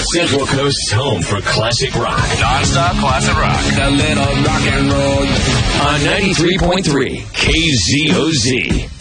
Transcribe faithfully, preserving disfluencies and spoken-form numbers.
Central Coast's home for classic rock. Non-stop classic rock. A little rock and roll. On ninety-three point three K Z O Z.